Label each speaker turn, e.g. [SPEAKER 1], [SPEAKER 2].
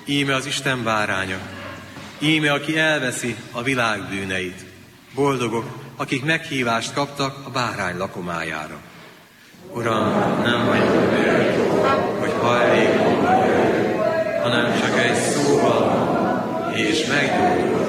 [SPEAKER 1] íme az Isten báránya, íme aki elveszi a világ bűneit. Boldogok, akik meghívást kaptak a bárány lakomájára. Uram, nem vagyok méltó, hogy hajlékony vagy, hanem csak egy szóval, és meggyógyul